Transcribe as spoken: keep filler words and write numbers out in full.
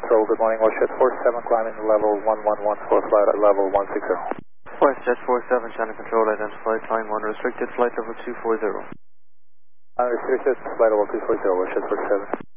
Control, good morning. WestJet four seven climbing level one one one four, flight at level one six zero. WestJet four seven, Channel Control, identified, climb one restricted, flight level two four zero. Unrestricted, flight level two four zero, WestJet four seven.